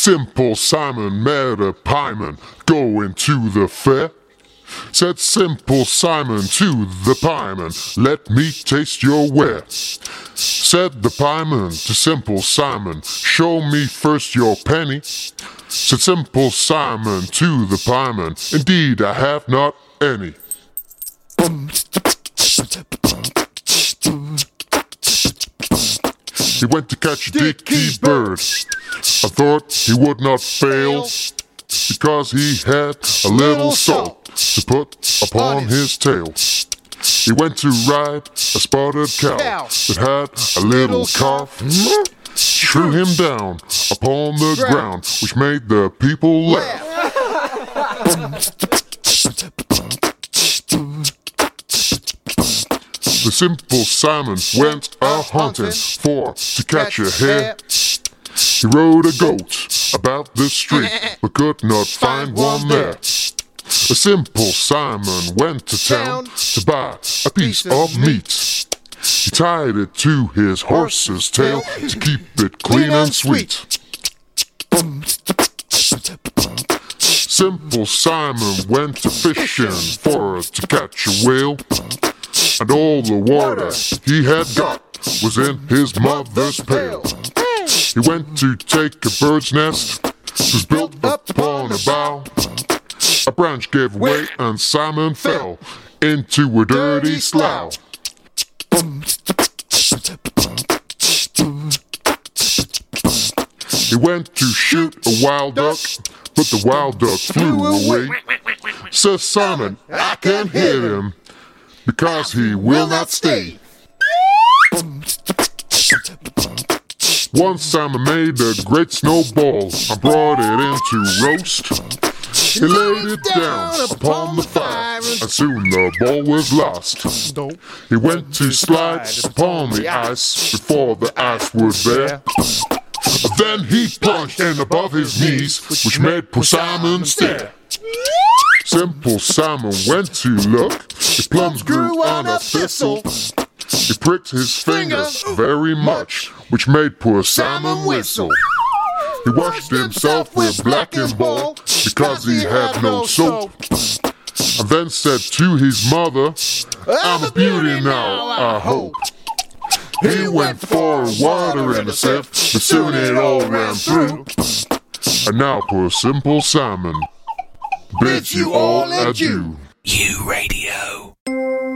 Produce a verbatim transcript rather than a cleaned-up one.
Simple Simon met a pieman going to the fair. Said Simple Simon to the pieman, let me taste your ware. Said the pieman to Simple Simon, show me first your penny. Said Simple Simon to the pieman, indeed I have not any. He went to catch a dicky bird. I thought he would not fail, because he had a little salt to put upon his tail. He went to ride a spotted cow that had a little cough. Threw him down upon the ground, which made the people laugh. The Simple Simon went a-hunting for to catch a hare. He rode a goat about the street, but could not find one there. The Simple Simon went to town to buy a piece of meat. He tied it to his horse's tail to keep it clean and sweet. Simple Simon went to fishing for to catch a whale, and all the water he had got was in his mother's pail. He went to take a bird's nest, which was built upon a bough. A branch gave way and Simon fell into a dirty slough. He went to shoot a wild duck, but the wild duck flew away. Says Simon, I can't hit him, because he will not stay. Once Simon made a great snowball and brought it in to roast. He laid it down upon the fire, and soon the ball was lost. He went to slide upon the ice before the ice would bear. Then he plunged in above his knees, which made poor Simon stare. Simple Simon went to look, his plums grew on a thistle. He pricked his finger very much, which made poor Simon whistle. He washed himself with black and ball, because he had no soap. And then said to his mother, I'm a beauty now, I hope. He went for water in a sieve, but soon it all ran through. And now poor Simple Simon bids you all adieu. U Radio.